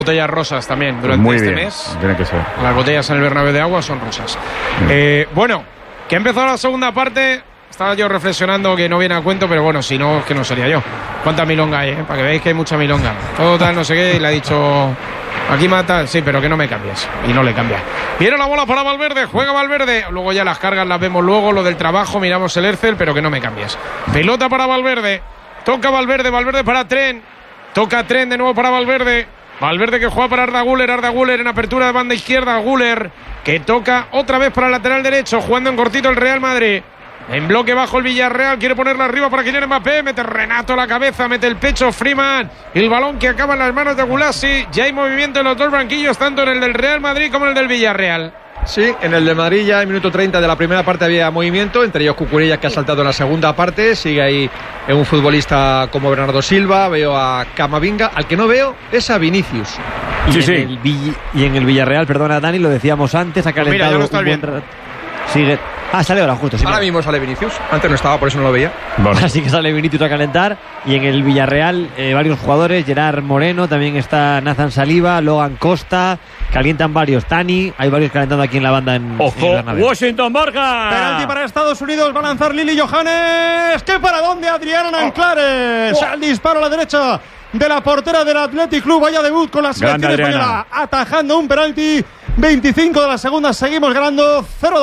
botellas rosas también durante Muy este bien, mes. tiene que ser. Las botellas en el Bernabéu de agua son rosas. Bueno, que ha empezado la segunda parte. Estaba yo reflexionando que no viene a cuento, pero bueno, si no, es que no sería yo. ¿Cuánta milonga hay, Para que veáis que hay mucha milonga. Todo tal, no sé qué, y le ha dicho... Aquí mata, sí, pero que no me cambies. Y no le cambia. Viene la bola para Valverde, juega Valverde. Luego ya las cargas las vemos luego, lo del trabajo, miramos el Ercel, pero que no me cambies. Pelota para Valverde. Toca Valverde, Valverde para Tren. Toca Tren de nuevo para Valverde. Valverde que juega para Arda Güler en apertura de banda izquierda. Güler que toca otra vez para el lateral derecho, jugando en cortito el Real Madrid. En bloque bajo el Villarreal, quiere ponerla arriba para Kylian Mbappé, mete Renato la cabeza, mete el pecho Freeman, el balón que acaba en las manos de Gulassi. Ya hay movimiento en los dos banquillos, tanto en el del Real Madrid como en el del Villarreal. Sí, en el de Madrid ya en minuto 30 de la primera parte había movimiento, entre ellos Cucurella, que ha saltado en la segunda parte. Sigue ahí un futbolista como Bernardo Silva, veo a Camavinga, al que no veo es a Vinicius. Y en el Villarreal, perdona Dani, lo decíamos antes, ha calentado no un buen rato. Sigue. Sale ahora justo. Sí, ahora mismo sale Vinicius, antes no estaba, por eso no lo veía. Bueno. Así que sale Vinicius a calentar. Y en el Villarreal varios jugadores, Gerard Moreno, también está Nathan Saliba, Logan Costa, calientan varios, Tani, hay varios calentando aquí en la banda en Washington Borja. Penalti para Estados Unidos, va a lanzar Lili Johannes. ¿Qué para dónde? Adriana Anclares. El disparo a la derecha de la portera del Athletic Club. Vaya debut con la selección española, atajando un penalti. 25 de la segunda, seguimos ganando 0-2.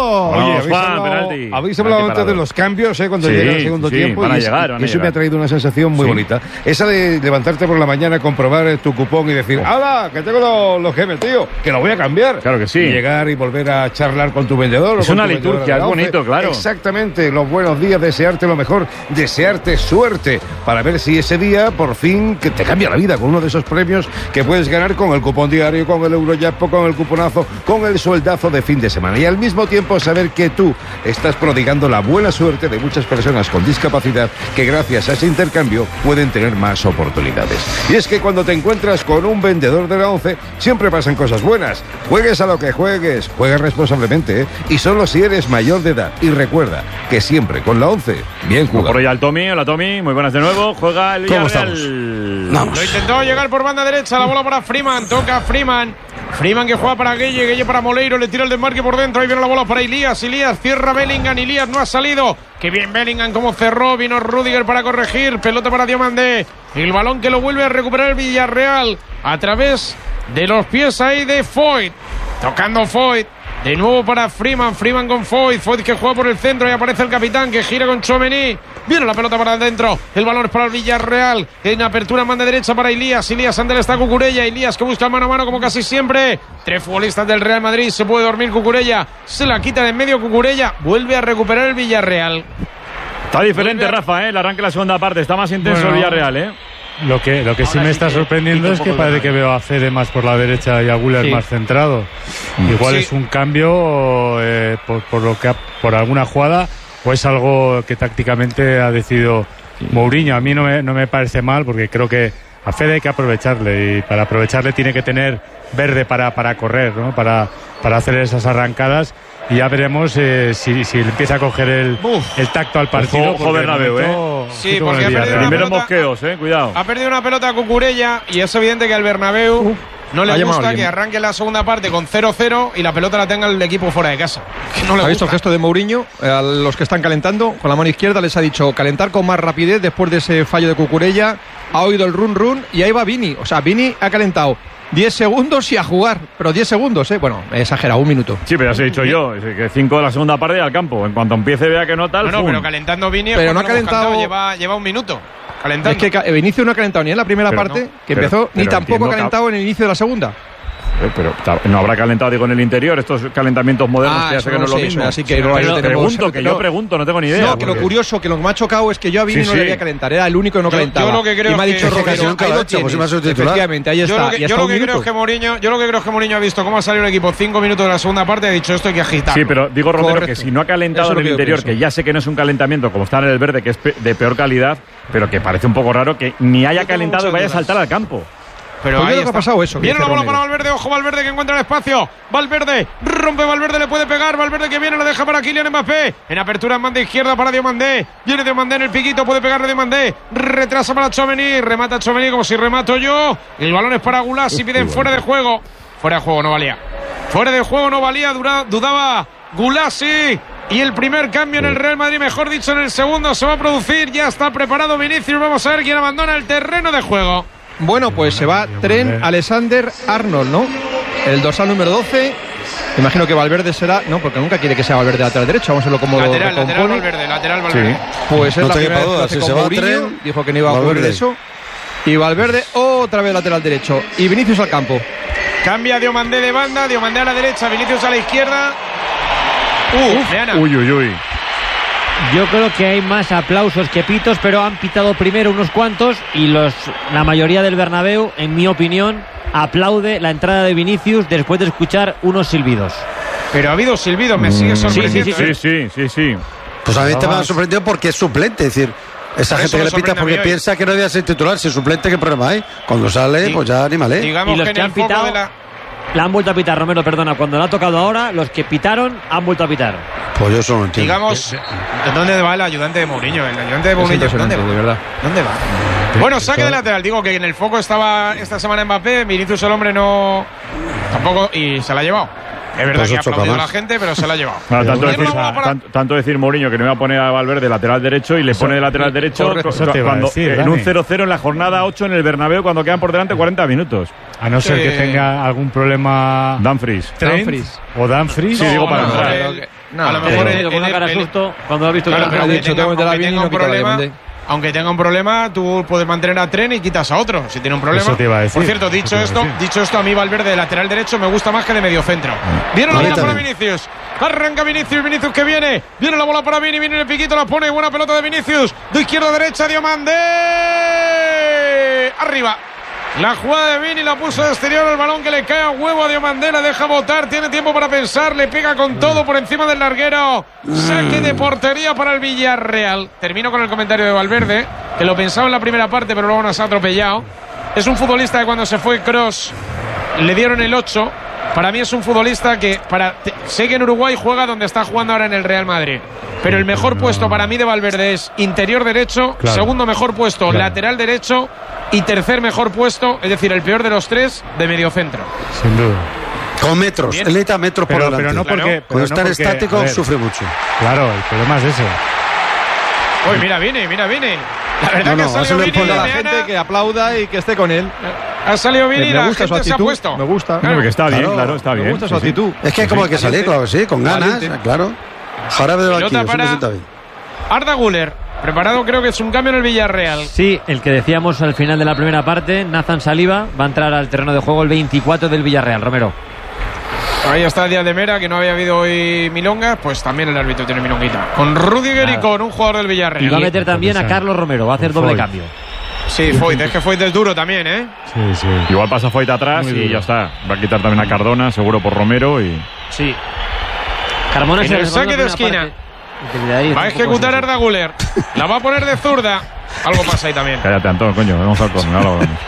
Oye, habéis hablado antes de los cambios, cuando llega el segundo tiempo. Van a llegar. Eso me ha traído una sensación muy bonita. Esa de levantarte por la mañana, comprobar tu cupón y decir, ¡hala! Que tengo los gemes, tío, que lo voy a cambiar. Claro que sí. Y llegar y volver a charlar con tu vendedor. Es una liturgia, es bonito, claro. Exactamente, los buenos días, desearte lo mejor, desearte suerte, para ver si ese día, por fin, que te cambia la vida con uno de esos premios que puedes ganar con el cupón diario, con el Eurojackpot, con el cuponazo, con el sueldazo de fin de semana, y al mismo tiempo saber que tú estás prodigando la buena suerte de muchas personas con discapacidad que gracias a ese intercambio pueden tener más oportunidades. Y es que cuando te encuentras con un vendedor de la ONCE siempre pasan cosas buenas. Juegues a lo que juegues, juegues responsablemente, y solo si eres mayor de edad. Y recuerda que siempre con la ONCE, bien jugado. Por allá el Tommy, hola Tommy, muy buenas de nuevo, juega el Villarreal. Lo intentó llegar por banda derecha, la bola para Freeman, toca Freeman que juega para Gueye para Moleiro, le tira el desmarque por dentro, ahí viene la bola para Ilías cierra Bellingham, Ilías no ha salido, que bien Bellingham como cerró, vino Rüdiger para corregir, pelota para Diomandé, el balón que lo vuelve a recuperar el Villarreal a través de los pies ahí de Foyt, tocando Foyt. De nuevo para Freeman con Foyt que juega por el centro y aparece el capitán que gira con Tchouaméni. Viene la pelota para adentro, el balón es para el Villarreal, en apertura manda derecha para Ilías ante está Cucurella, Ilías que busca el mano a mano como casi siempre. Tres futbolistas del Real Madrid, se puede dormir Cucurella, se la quita de en medio Cucurella, vuelve a recuperar el Villarreal. Está diferente Rafa, el arranque de la segunda parte, está más intenso el Villarreal, Lo que sí me está sorprendiendo es que parece que veo a Fede más por la derecha y a Güler más centrado. Igual es un cambio por alguna jugada, o es algo que tácticamente ha decidido Mourinho. A mí no me parece mal, porque creo que a Fede hay que aprovecharle, y para aprovecharle tiene que tener verde para correr, ¿no? Para hacer esas arrancadas. Y ya veremos si empieza a coger el tacto al partido. Ojo Bernabéu, Sí, porque ha perdido primeros mosqueos, cuidado. Ha perdido una pelota a Cucurella y es evidente que al Bernabéu no le gusta que arranque la segunda parte con 0-0 y la pelota la tenga el equipo fuera de casa. ¿Ha visto el gesto de Mourinho? A los que están calentando, con la mano izquierda les ha dicho calentar con más rapidez después de ese fallo de Cucurella. Ha oído el run y ahí va Vini. O sea, Vini ha calentado 10 segundos y a jugar, pero 10 segundos, Bueno, he exagerado, un minuto. Sí, pero ya os he dicho yo, que 5 de la segunda parte y al campo. En cuanto empiece vea que no tal. No, pero calentando Vini, pero no ha calentado. Lleva un minuto calentando. Es que Vinicius no ha calentado ni en la primera parte, que empezó, ni tampoco ha calentado en el inicio de la segunda. Pero no habrá calentado, digo, en el interior, estos calentamientos modernos que ya sé que no es lo mismo. Así que yo pregunto, no tengo ni idea. No, que lo curioso, que lo que me ha chocado es que yo a Vini no le voy a calentar, era el único que no calentaba. Yo lo que creo y me ha dicho Roberto, efectivamente, ahí está. Yo lo que creo es que Mourinho ha visto cómo ha salido el equipo 5 minutos de la segunda parte y ha dicho esto hay que agitar. Sí, pero digo, Romero, que si no ha calentado en el interior, que ya sé que no es un calentamiento como está en el verde, que es de peor calidad, pero que parece un poco raro que ni haya calentado y vaya a saltar al campo. Pero Pues ahí yo creo que ha pasado eso. Viene dice la bola Romero. para Valverde, ojo Valverde que encuentra el espacio. Valverde, rompe Valverde, le puede pegar. Valverde que viene, lo deja para Kylian Mbappé. En apertura en banda izquierda para Diomandé. Viene Diomandé en el piquito, puede pegarle Diomandé. Retrasa para Tchouaméni, remata Tchouaméni como si remato yo. El balón es para Goulassi, piden fuera de juego. Fuera de juego, no valía. Fuera de juego no valía, dudaba Goulassi. Y el primer cambio en el Real Madrid, mejor dicho, en el segundo se va a producir. Ya está preparado Vinicius. Vamos a ver quién abandona el terreno de juego. Bueno, pues se va Trent Alexander-Arnold, ¿no? El dorsal número 12. Imagino que Valverde será... No, porque nunca quiere que sea Valverde lateral derecho. Vamos a verlo como Lateral lo compone. Lateral Valverde. Sí. Pues es No la te primera quepa vez duda, que si hace se con va Mourinho. Trent, Dijo que no iba a ocurrir Valverde. eso. Y Valverde otra vez lateral derecho. Y Vinicius al campo. Cambia Diomandé de banda, Diomandé a la derecha, Vinicius a la izquierda. Meana. Uy, uy, uy. Yo creo que hay más aplausos que pitos, pero han pitado primero unos cuantos y la mayoría del Bernabéu, en mi opinión, aplaude la entrada de Vinicius después de escuchar unos silbidos. Pero ha habido silbidos, me sigue sorprendiendo. Sí. Pues a mí te me ha sorprendido porque es suplente, es decir, esa Por gente eso que me le pita sorprende a porque mí hoy. piensa que no debe ser titular, si es suplente, ¿qué problema hay? Cuando sale, pues ya anímale. Digamos Y los que que en han el foco pitado, de la... la han vuelto a pitar, Romero, perdona. Cuando la ha tocado ahora, los que pitaron han vuelto a pitar. Pues yo eso no entiendo. Digamos, ¿dónde va el ayudante de Mourinho? El ayudante de Es Mourinho, impresionante, ¿dónde va? de verdad. ¿Dónde va? Bueno, saque de lateral. Digo que en el foco estaba esta semana Mbappé, Vinicius el hombre no... Tampoco, y se la ha llevado. Es verdad Pues que ha ocho aplaudido a la camas. gente, pero se la ha llevado. Claro, Tanto decir Mourinho que no iba a poner a Valverde lateral derecho y le pone de lateral derecho correcto. Eso te iba a cuando, decir, en un Dani. 0-0 en la jornada 8 en el Bernabéu cuando quedan por delante 40 minutos. A no ser que tenga algún problema Dumfries. Trent Dumfries. o Dumfries. Sí, digo para a lo mejor entrar. a lo mejor Con una cara de susto cuando ha visto Claro, que pero ha aunque dicho, tenga, tengo que meter a aunque Vini y tenga no un quitar a problema, Diomandé. aunque tenga un problema, tú puedes mantener a Tren y quitas a otro. Si tiene un problema. Eso te iba a decir. Por cierto, Eso te iba a dicho esto, a mí Valverde de lateral derecho me gusta más que de medio centro. Viene la A mí bola para también. Vinicius. Arranca Vinicius que viene. Viene la bola para Vini, viene el piquito, la pone. Buena pelota de Vinicius. De izquierda a derecha, Diomandé. Arriba. La jugada de Vini la puso de exterior, el balón que le cae a huevo a Diomandé, la deja botar, tiene tiempo para pensar, le pega con todo por encima del larguero. Saque de portería para el Villarreal. Termino con el comentario de Valverde, que lo pensaba en la primera parte, pero luego nos ha atropellado. Es un futbolista que cuando se fue Kroos le dieron el 8. Para mí es un futbolista que sé que en Uruguay juega donde está jugando ahora en el Real Madrid. Pero el mejor puesto para mí de Valverde es interior derecho, Claro. segundo mejor puesto lateral derecho y tercer mejor puesto, es decir, el peor de los tres, de mediocentro. Sin duda. Con metros, Bien. él necesita metros por Pero delante. no porque. Claro. pero Con no estar porque, estático a ver, sufre mucho. Claro, el problema es ese. Uy, mira, Vini. La verdad No, que no, ha salido eso le Vini pone A de la Meana, gente que aplauda y que esté con él. ha salido Vini y Me la gusta su gente se ha actitud. puesto. Me gusta. Bueno, que está bien, Claro, claro, está bien. Me gusta su sí, sí. actitud. Es que como hay que salir, claro que sí, con ganas, Valiente. claro. Jarabe de Pelota banquillo, eso para- me sienta bien. Arda Güler, preparado, creo que es un cambio en el Villarreal. Sí, el que decíamos al final de la primera parte, Nathan Saliba va a entrar al terreno de juego el 24 del Villarreal, Romero. Ahí está Díaz de Mera, que no había habido hoy milonga, pues también el árbitro tiene milonguita. Con Rudiger y con un jugador del Y Villarreal. va a meter también a Carlos Romero, va a hacer doble Foyt. cambio. Sí, Foyt, es que Foyt es duro también, ¿eh? Sí, sí. Igual pasa Foyt atrás Muy y duro. ya está. Va a quitar también a Cardona, seguro por Romero y... Sí. Carmona En se el resbaló saque de la primera esquina. parte. De ahí Va a está un poco ejecutar así. Arda Güler. La va a poner de zurda. Algo pasa ahí también. Cállate, Antón, coño, vamos al córner, ahora hablamos.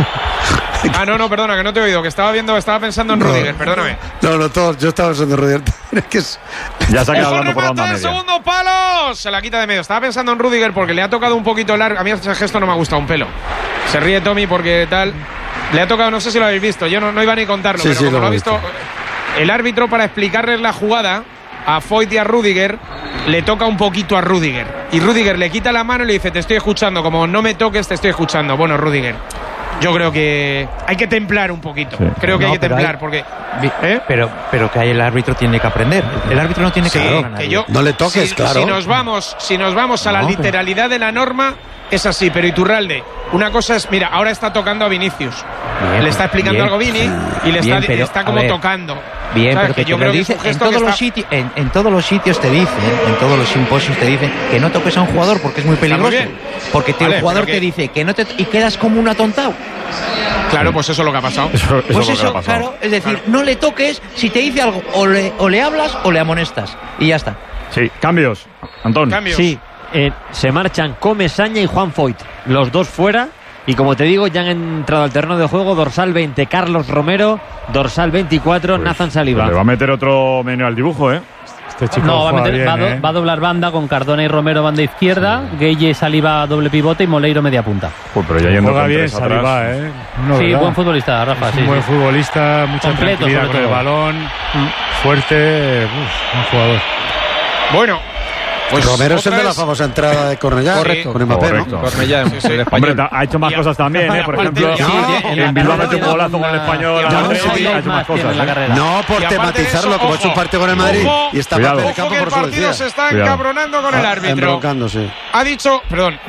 Ah, no, perdona, que no te he oído, que estaba pensando en Rudiger, perdóname. No, todo, yo estaba pensando en Rudiger. Es que es... Ya se ha quedado ¡Ojo, hablando por la onda remate, media. segundo palo! Se la quita de medio. Estaba pensando en Rudiger porque le ha tocado un poquito largo. A mí ese gesto no me ha gustado un pelo. Se ríe Tommy porque tal. Le ha tocado, no sé si lo habéis visto. Yo no iba ni a contarlo, Sí, pero sí, como lo lo ha he visto, el árbitro, para explicarles la jugada a Foyt y a Rudiger, le toca un poquito a Rudiger. Y Rudiger le quita la mano y le dice: te estoy escuchando. Como no me toques, te estoy escuchando. Bueno, Rudiger, yo creo que hay que templar un poquito. Sí. Creo que No, hay que pero templar hay- porque. Vi- pero que ahí el árbitro tiene que aprender. El árbitro no tiene que Sí, hablar a que nadie. yo, No le toques, si, claro. Si nos vamos a la No, pero- literalidad de la norma, es así. Pero Iturralde, una cosa es, mira, ahora está tocando a Vinicius. Bien, Le está explicando bien. algo Vini y le está, Bien, pero, está a como ver, tocando. Bien, ¿Sabes? pero Que que yo te creo lo que es dice un gesto en todos que los está- sitios, en todos los sitios te dicen, en todos los simposios te dicen que no toques a un jugador porque es muy Está muy peligroso. bien. Porque Vale, el jugador pero te que- dice que no te y quedas como un atontado. Claro, pues eso es lo que ha pasado. Eso Pues es lo que eso, ha pasado. claro, es decir, no le toques, si te dice algo, o le hablas o le amonestas. Y ya está. Sí, cambios. Antón. Cambios. Sí, se marchan Comesaña y Juan Foyt, los dos fuera, Y como te digo, ya han entrado al terreno de juego dorsal 20 Carlos Romero, dorsal 24 pues Nathan Saliba. Le va a meter otro menú al dibujo, ¿eh? Este chico no, va a doblar banda con Cardona y Romero banda izquierda, sí. Gueye, Saliba doble pivote y Moleiro media punta. Pero ya yendo juega bien Saliba, No, sí, buen futbolista, Rafa. Es un buen futbolista, mucha completo, tranquilidad con el balón, fuerte, buen jugador. Bueno, pues Romero es el de la famosa entrada de Cornellá. Correcto. Con Mbappé, correcto. ¿no? Cornellá, sí. el español. Hombre, ha hecho más cosas también, ¿eh? Por ejemplo, en Bilbao metió un golazo con el español. Ha hecho más cosas. No por tematizarlo, como ha hecho un partido con el Madrid y está Mbappé en el campo por su decía. Se está encabronando con el árbitro. Embroncándose. Ha dicho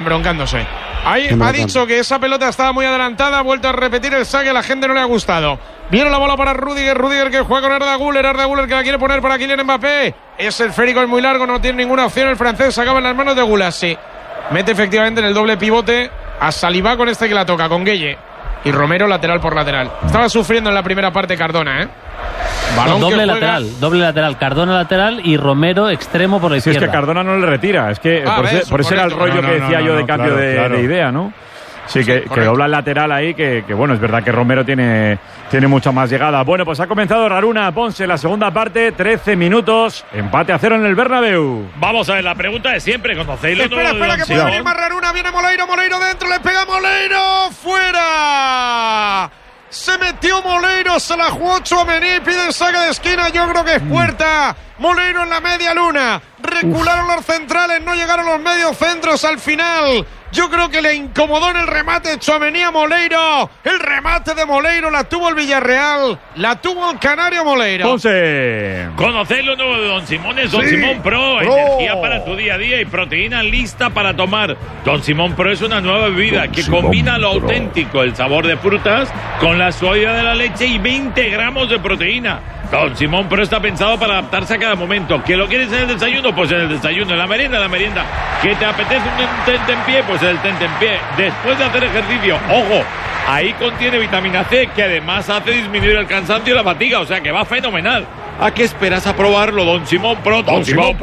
que esa pelota estaba muy adelantada, ha vuelto a repetir el saque, a la gente no le ha gustado. Viene la bola para Rudiger que juega con Arda Güler que la quiere poner para Kylian Mbappé. Es el esférico, es muy largo, no tiene ninguna opción el francés, acaba en las manos de Gulassi. Mete efectivamente en el doble pivote a Saliba con este que la toca, con Gueye. Y Romero lateral por lateral. Estaba sufriendo en la primera parte Cardona, Balón doble lateral, Cardona lateral y Romero extremo por la izquierda. Es que Cardona no le retira, es que por ese era el rollo que decía yo de cambio de idea, ¿no? Sí, que dobla el lateral ahí, que bueno, es verdad que Romero tiene mucha más llegada. Bueno, pues ha comenzado Raruna Ponce la segunda parte, 13 minutos, empate a 0 en el Bernabéu. Vamos a ver, la pregunta de siempre, ¿conocéis? Espera, que puede venir más Raruna, viene Moleiro dentro, le pega Moleiro, fuera. Se metió Moleiro, se la jugó Tchouaméni, pide el saque de esquina, yo creo que es puerta. Moleiro en la media luna, recularon los centrales, no llegaron los medios centros al final. Yo creo que le incomodó en el remate Tchouaméni a Moleiro. El remate de Moleiro la tuvo el Villarreal, la tuvo el Canario Moleiro. Ponce. ¿Conocéis lo nuevo de Don Simón? Es Don Simón Pro. Energía para tu día a día y proteína lista para tomar. Don Simón Pro es una nueva bebida que combina lo auténtico, el sabor de frutas, con la suavidad de la leche y 20 gramos de proteína. Don Simón Pro está pensado para adaptarse a cada momento. ¿Que lo quieres en el desayuno? Pues en el desayuno. En la merienda. ¿Que te apetece un tentempié? Pues en el tentempié. Después de hacer ejercicio, ojo, ahí contiene vitamina C, que además hace disminuir el cansancio y la fatiga. O sea que va fenomenal. ¿A qué esperas a probarlo, Don Simón Pro? Don Simón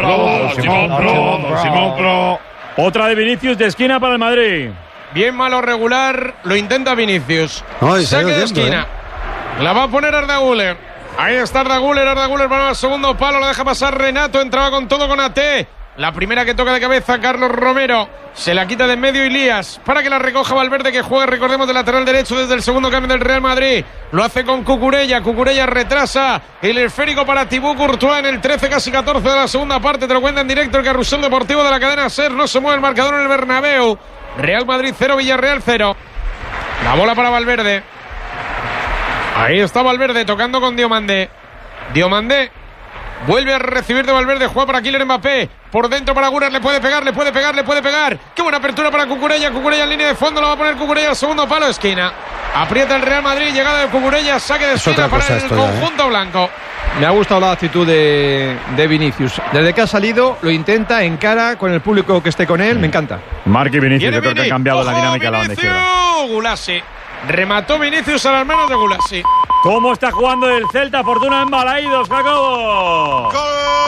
Pro. Otra de Vinicius de esquina para el Madrid. Bien malo regular, lo intenta Vinicius. Saque de esquina. La va a poner Arda Güler. Ahí está Arda Güler para el segundo palo, la deja pasar Renato, entraba con todo con AT. La primera que toca de cabeza Carlos Romero, se la quita de en medio Ilías para que la recoja Valverde, que juega, recordemos, de lateral derecho desde el segundo cambio del Real Madrid. Lo hace con Cucurella retrasa el esférico para Thibaut Courtois en el 13, casi 14 de la segunda parte. Te lo cuenta en directo el carrusel deportivo de la cadena SER. No se mueve el marcador en el Bernabéu. Real Madrid 0, Villarreal 0. La bola para Valverde. Ahí está Valverde tocando con Diomandé. Vuelve a recibir de Valverde, juega para Kylian Mbappé. Por dentro para Güler, le puede pegar. Qué buena apertura para Cucurella en línea de fondo, lo va a poner Cucurella al segundo palo, esquina. Aprieta el Real Madrid, llegada de Cucurella, saque de esquina para el conjunto blanco. Me ha gustado la actitud de Vinicius. Desde que ha salido, lo intenta, encara con el público que esté con él, me encanta. Marc y Vinicius, yo creo que ha cambiado la dinámica de la banda izquierda. Gulassi. Remató Vinicius a las manos de Gulassi. ¿Cómo está jugando el Celta? Fortuna en Balaídos, Jacobo. Gol,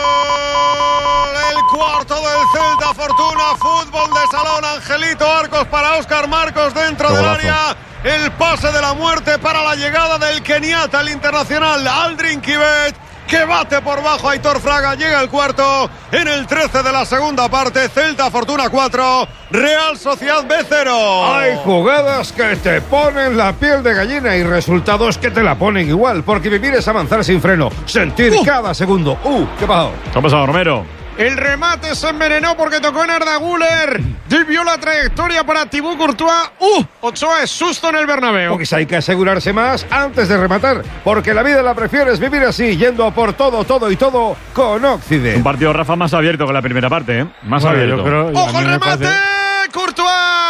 el cuarto del Celta, Fortuna, fútbol de salón, Angelito Arcos para Óscar Marcos dentro del área. El pase de la muerte para la llegada del keniata, el internacional Aldrin Kibet, que bate por bajo a Aitor Fraga. Llega el cuarto en el 13 de la segunda parte. Celta Fortuna 4, Real Sociedad B 0. Hay jugadas que te ponen la piel de gallina y resultados que te la ponen igual, porque vivir es avanzar sin freno, sentir cada segundo. ¿Qué pasó? ¿Qué ha pasado, Romero? El remate se envenenó porque tocó en Arda Güler. Desvió la trayectoria para Thibaut Courtois. Ochoa es susto en el Bernabéu. Pues hay que asegurarse más antes de rematar, porque la vida la prefieres vivir así, yendo a por todo con Occident. Un partido, Rafa, más abierto que la primera parte, Más abierto. ¡Ojo el remate! ¡Courtois!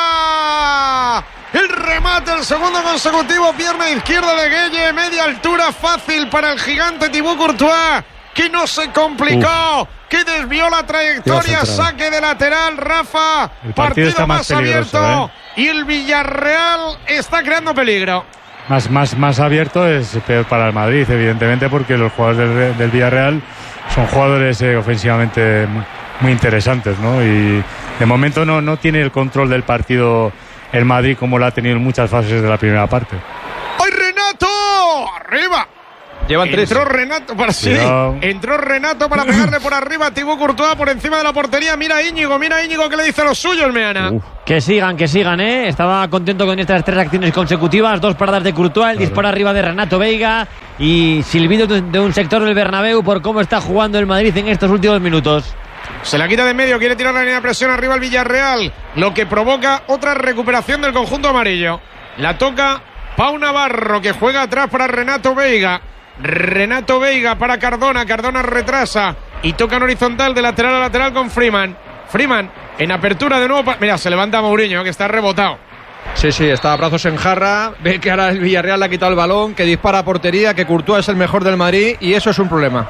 El remate, el segundo consecutivo, pierna izquierda de Gueye, media altura, fácil para el gigante Thibaut Courtois, que no se complicó, que desvió la trayectoria, saque de lateral, Rafa. El partido está más abierto, y el Villarreal está creando peligro. Más abierto es peor para el Madrid, evidentemente, porque los jugadores del Villarreal son jugadores ofensivamente muy interesantes, ¿no? Y de momento no tiene el control del partido el Madrid como lo ha tenido en muchas fases de la primera parte. ¡Ay, Renato! ¡Arriba! Llevan 3. Entró Renato para pegarle por arriba a Thibaut Courtois por encima de la portería. Mira Íñigo que le dice a los suyos, Meana. Que sigan, Estaba contento con estas 3 acciones consecutivas, 2 paradas de Courtois, el disparo arriba de Renato Veiga y silbido de un sector del Bernabéu por cómo está jugando el Madrid en estos últimos minutos. Se la quita de medio, quiere tirar la línea de presión arriba al Villarreal, lo que provoca otra recuperación del conjunto amarillo. La toca Pau Navarro, que juega atrás para Renato Veiga para Cardona retrasa y toca en horizontal de lateral a lateral con Freeman en apertura de nuevo. Mira, se levanta Mourinho, que está rebotado. Sí, está a brazos en jarra, ve que ahora el Villarreal le ha quitado el balón, que dispara a portería, que Courtois es el mejor del Madrid y eso es un problema.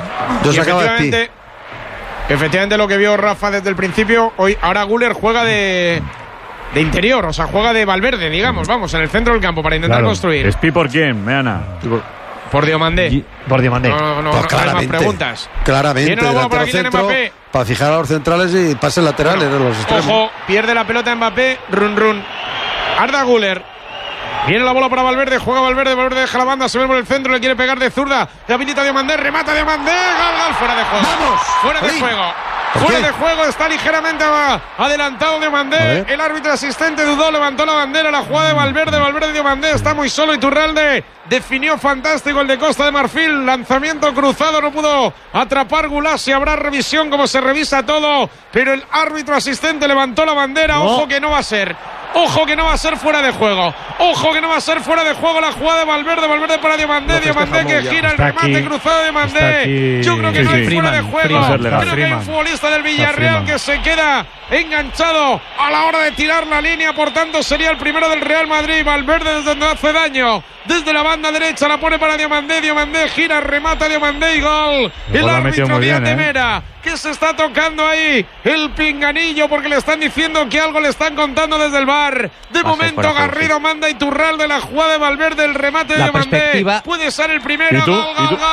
Efectivamente lo que vio Rafa desde el principio, ahora Güler juega de interior, o sea, juega de Valverde, digamos, vamos, en el centro del campo para intentar construir. ¿Espi por quién, Meana? Por Diomandé. Por Diomandé. No hay más preguntas. Claramente. Viene la bola por aquí de Mbappé. Para fijar a los centrales y pases laterales de los extremos. Ojo, pierde la pelota Mbappé. Run. Arda Güler. Viene la bola para Valverde. Juega Valverde deja la banda. Se ve por el centro. Le quiere pegar de zurda. Le habilita Diomandé. Remata Diomandé. Gol. Fuera de juego. ¡Vamos! Fuera de juego. Fuera de juego, está ligeramente adelantado Diomandé. El árbitro asistente dudó, levantó la bandera. La jugada de Valverde Diomandé está muy solo. Iturralde definió fantástico el de Costa de Marfil. Lanzamiento cruzado, no pudo atrapar Gulasi. Habrá revisión como se revisa todo, pero el árbitro asistente levantó la bandera. Ojo que no va a ser. Ojo que no va a ser fuera de juego. Ojo que no va a ser fuera de juego la jugada de Valverde para Diomandé. Diomandé que gira el remate cruzado de Diomandé. Yo creo que no hay fuera de juego. Creo que hay un futbolista del Villarreal que se queda enganchado a la hora de tirar la línea. Por tanto sería el primero del Real Madrid. Valverde desde donde hace daño. Desde la banda derecha la pone para Diomandé. Diomandé gira, remata Diomandé y gol. El árbitro Díaz de Mera, que se está tocando ahí el pinganillo porque le están diciendo que algo le están contando desde el bar. De momento Garrido manda Iturralde la jugada de Valverde, el remate de Diomandé. Puede ser el primero. Gol.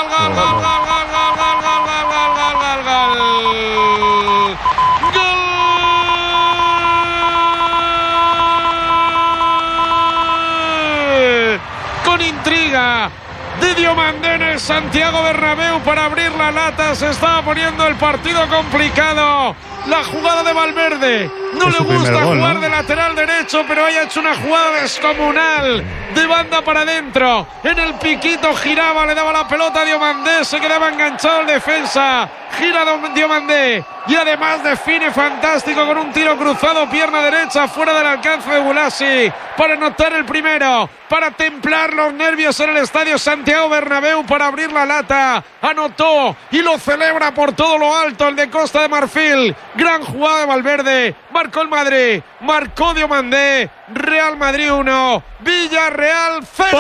Con intriga de Diomandé en el Santiago Bernabéu para abrir la lata. Se estaba poniendo el partido complicado. La jugada de Valverde. No le gusta jugar de lateral derecho, pero haya hecho una jugada descomunal. De banda para adentro. En el piquito giraba, le daba la pelota a Diomandé. Se quedaba enganchado el defensa. Gira Diomandé. Y además define fantástico con un tiro cruzado, pierna derecha, fuera del alcance de Gulasi. Para anotar el primero. Para templar los nervios en el estadio Santiago Bernabéu. Para abrir la lata. Anotó y lo celebra por todo lo alto el de Costa de Marfil. Gran jugada de Valverde. Marcó el Madrid. Marcó Diomandé. Real Madrid 1, Villarreal 0.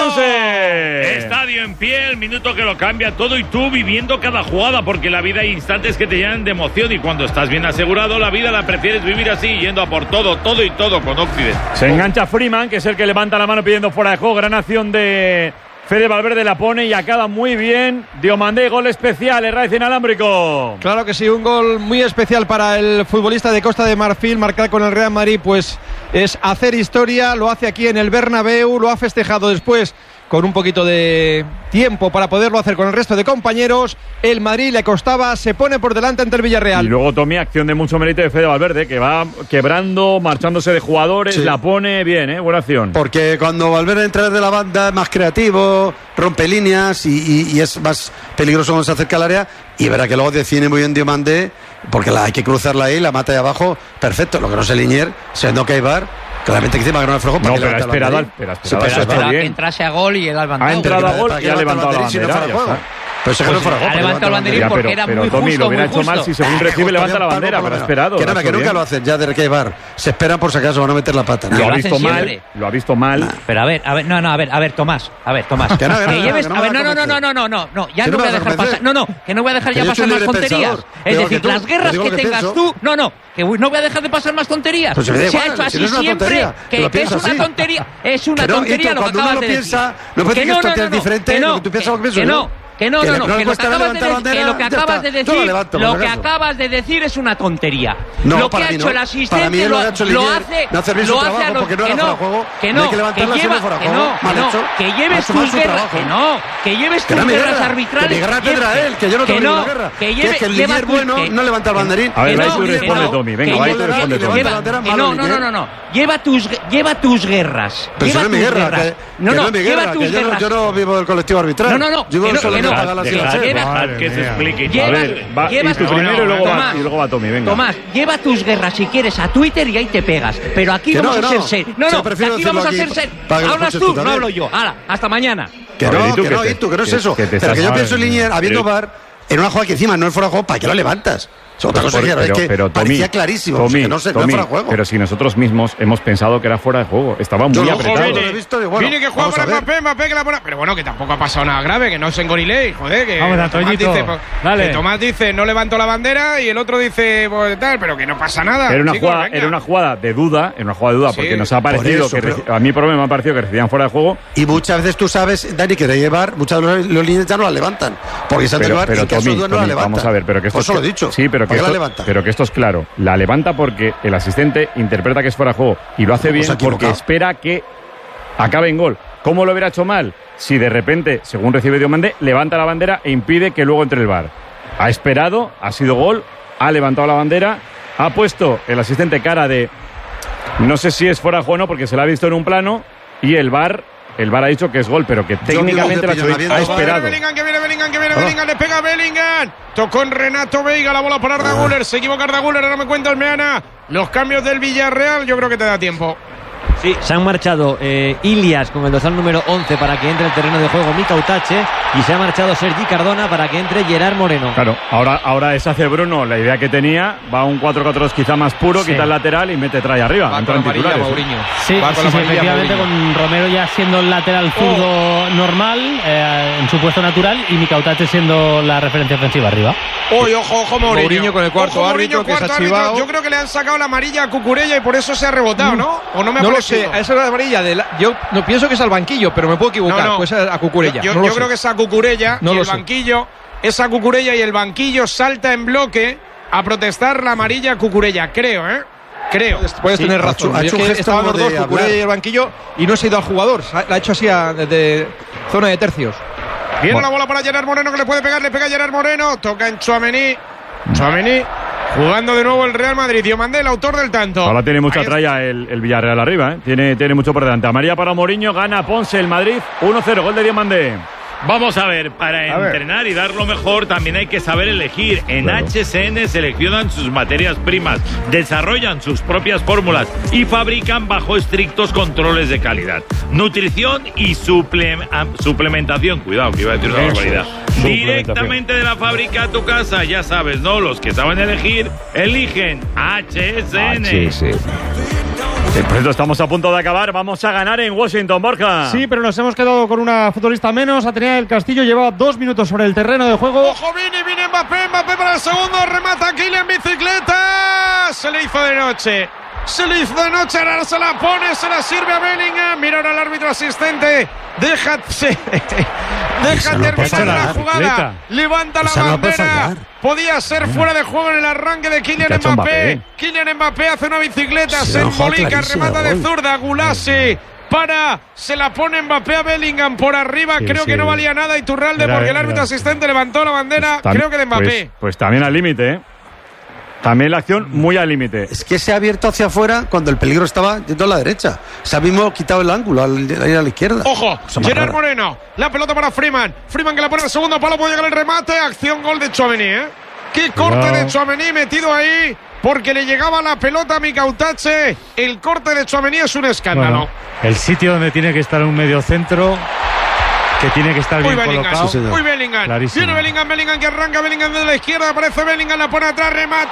Ponce. Estadio en pie, el minuto que lo cambia todo y tú viviendo cada jugada, porque la vida hay instantes que te llenan de emoción y cuando estás bien asegurado la vida la prefieres vivir así, yendo a por todo y todo con Occident. Se engancha Freeman, que es el que levanta la mano pidiendo fuera de juego. Gran acción de Fede Valverde, la pone y acaba muy bien. Diomandé, gol especial, Herraiz inalámbrico. Claro que sí, un gol muy especial para el futbolista de Costa de Marfil. Marcar con el Real Madrid pues es hacer historia, lo hace aquí en el Bernabéu, lo ha festejado después con un poquito de tiempo para poderlo hacer con el resto de compañeros. El Madrid le costaba, se pone por delante ante el Villarreal. Y luego Tommy, acción de mucho mérito de Fede Valverde, que va quebrando, marchándose de jugadores, la pone bien, buena acción. Porque cuando Valverde entra desde la banda es más creativo, rompe líneas y es más peligroso cuando se acerca al área. Y verá que luego define muy bien Diomandé, porque hay que cruzarla ahí, la mata de abajo, perfecto. Lo que no sé Linier, siendo que hay VAR, claramente que encima que no es flojo. No, pero ha esperado que entrase a gol y él ha levantado. Ha entrado a gol y ha levantado la bandera. Pero ese que no fuera gol. Ha levantado el banderín porque era muy Tommy, justo. Lo hubiera hecho mal si según recibe levanta la bandera, pero ha esperado. Que nunca lo hacen ya de que hay VAR. Se esperan por si acaso van a meter la pata. Lo ha visto mal. Pero a ver, Tomás. Que lleves. A ver, no. Ya no voy a dejar pasar. Que no voy a dejar ya pasar más tonterías. Es decir, las guerras que tengas tú. Que no voy a dejar de pasar más tonterías. Se ha hecho así siempre. Que es una tontería. Es una tontería lo que acabas de decir. No puedes decir tonterías diferentes. Lo que tú piensas lo que pienso yo. Que lo que acabas de decir es una tontería. No, lo que ha hecho el asistente lo hace a los que lleves tus guerras, que lleves tus guerras arbitrales. Que guerra tendrá él, que yo no tengo ninguna guerra. Que el Liniers bueno no levanta el banderín. A ver, ahí tú responde, Tommy. Venga, ahí tú responde, Tommy. No. Lleva tus guerras. Pero eso no es mi guerra. No es mi guerra. Yo no vivo del colectivo arbitral. No. Que se explique. A ver, y tú primero y luego va Tommy, venga. Tomás, lleva tus guerras si quieres a Twitter y ahí te pegas. Pero aquí vamos a ser serios. Aquí vamos a ser serios. Hablas tú, no hablo yo. Hala, hasta mañana. Que no es eso. Pero que yo pienso en Liniers, habiendo VAR, en una jugada que encima no es fuera de juego, ¿para qué lo levantas? Otra cosa pero parecía clarísimo, Tommy, que no era fuera de juego. Pero si nosotros mismos hemos pensado que era fuera de juego, estaba muy apretado. Vini que juega para Mbappé que la pone. Pero bueno, que tampoco ha pasado nada grave, que no se engorilé, joder, que Tomás dice no levanto la bandera y el otro dice pues, tal, pero que no pasa nada. Era una jugada de duda, porque nos ha parecido a mí por lo menos me ha parecido que recibían fuera de juego. Y muchas veces tú sabes, Dani, que de llevar, muchas de los líneas ya no la levantan, porque se han de llevar y en caso de duda no la levantan. Vamos a ver, pero que esto eso lo he dicho. Sí, pero que esto es claro. La levanta porque el asistente interpreta que es fuera de juego y lo hace bien porque espera que acabe en gol. ¿Cómo lo hubiera hecho mal? Si de repente, según recibe Diomande, levanta la bandera e impide que luego entre el VAR. Ha esperado, ha sido gol, ha levantado la bandera, ha puesto el asistente cara de no sé si es fuera de juego o no porque se la ha visto en un plano y el VAR ha dicho que es gol, pero que técnicamente lo ha esperado. Bellingham, le pega a Bellingham. Tocó en Renato Veiga, la bola para Arda Güler. Se equivoca Arda Güler, ahora me cuenta el Meana. Los cambios del Villarreal, yo creo que te da tiempo. Sí, se han marchado Ilias con el dorsal número 11 para que entre el terreno de juego Mika Utache y se ha marchado Sergi Cardona para que entre Gerard Moreno. Claro, ahora es hace Bruno la idea que tenía, va a un 4-4-2 quizá más puro, quita el lateral y mete trae arriba. Va con la amarilla Mourinho. Sí, efectivamente con Romero ya siendo el lateral zurdo normal en su puesto natural y Mika Utache siendo la referencia ofensiva arriba. Ojo Mourinho con el cuarto árbitro que se ha chivado. Yo creo que le han sacado la amarilla a Cucurella y por eso se ha rebotado, ¿no? ¿O no me ha Sí, esa es la amarilla yo no pienso que es al banquillo, pero me puedo equivocar. Pues a Cucurella. Yo creo que es a Cucurella y el banquillo. Esa Cucurella y el banquillo salta en bloque a protestar la amarilla a Cucurella, creo. Puedes tener razón. Ha hecho un gesto estaban los dos, Cucurella y el banquillo, y no se ha ido al jugador. La ha hecho así desde zona de tercios. Viene la bola para Gerard Moreno que le puede pegar, le pega Gerard Moreno, toca en Tchouaméni. Jugando de nuevo el Real Madrid. Diomande, el autor del tanto. Ahora tiene mucha tralla el Villarreal arriba, ¿eh? Tiene mucho por delante. Amarilla para Mourinho, gana Ponce el Madrid. 1-0, gol de Diomande. Vamos a ver, entrenar y dar lo mejor también hay que saber elegir. En HSN seleccionan sus materias primas, desarrollan sus propias fórmulas y fabrican bajo estrictos controles de calidad. Nutrición y suplementación. Cuidado, que iba a decir una barbaridad. Directamente de la fábrica a tu casa, ya sabes, ¿no? Los que saben elegir, eligen HSN. Por eso estamos a punto de acabar. Vamos a ganar en Washington, Borja. Sí, pero nos hemos quedado con una futbolista menos. Atenea del Castillo lleva 2 minutos sobre el terreno de juego. Ojo, viene Mbappé para el segundo. Remata Kylian en bicicleta. Se le hizo de noche. Ahora se la pone, se la sirve a Bellingham. Mira ahora el árbitro asistente. Deja terminar la jugada. Levanta la bandera. Podía ser fuera de juego en el arranque de Kylian Mbappé. Kylian Mbappé hace una bicicleta, se embolica, remata de zurda. Gulasi se la pone Mbappé a Bellingham por arriba. Creo que no valía nada Iturralde porque el árbitro asistente levantó la bandera. Creo que de Mbappé. Pues también al límite, ¿eh? También la acción muy al límite. Es que se ha abierto hacia afuera cuando el peligro estaba yendo a la derecha. Se ha mismo quitado el ángulo al ir a la izquierda. Ojo, Gerard Moreno. La pelota para Freeman. Freeman que la pone al segundo palo. Puede llegar el remate. Acción gol de Tchouaméni, ¿eh? Qué corte de Tchouaméni metido ahí. Porque le llegaba la pelota a Mika Utache. El corte de Tchouaméni es un escándalo. Bueno, el sitio donde tiene que estar un medio centro, que tiene que estar bien colocado. Muy Bellingham. Viene Bellingham que arranca. Bellingham de la izquierda. Aparece Bellingham, la pone atrás, remata.